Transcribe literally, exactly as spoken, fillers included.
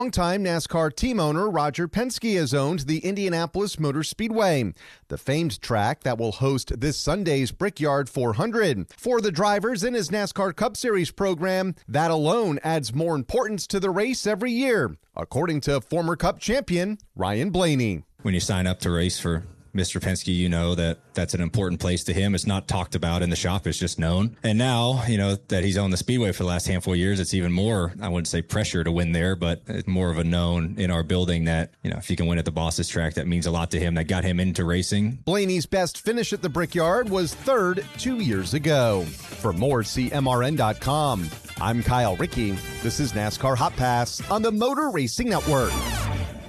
Longtime NASCAR team owner Roger Penske has owned the Indianapolis Motor Speedway, the famed track that will host this Sunday's Brickyard four hundred. For the drivers in his NASCAR Cup Series program, that alone adds more importance to the race every year, according to former Cup champion Ryan Blaney. When you sign up to race for Mister Penske, you know that that's an important place to him. It's not talked about in the shop. It's just known. And now, you know, that he's owned the Speedway for the last handful of years, it's even more, I wouldn't say pressure to win there, but it's more of a known in our building that, you know, if you can win at the Boss's track, that means a lot to him. That got him into racing. Blaney's best finish at the Brickyard was third two years ago. For more, see M R N dot com. I'm Kyle Rickey. This is NASCAR Hot Pass on the Motor Racing Network.